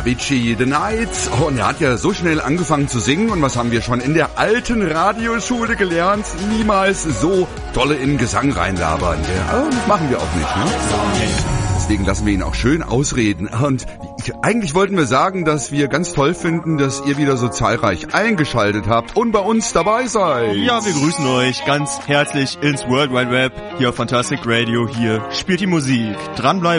Avicii, The Nights. Oh, und er hat ja so schnell angefangen zu singen. Und was haben wir schon in der alten Radioschule gelernt? Niemals so dolle in Gesang reinlabern. Ja, das machen wir auch nicht, ne? Deswegen lassen wir ihn auch schön ausreden. Und eigentlich wollten wir sagen, dass wir ganz toll finden, dass ihr wieder so zahlreich eingeschaltet habt und bei uns dabei seid. Ja, wir grüßen euch ganz herzlich ins World Wide Web. Hier auf Fantastic Radio. Hier spielt die Musik. Dranbleiben.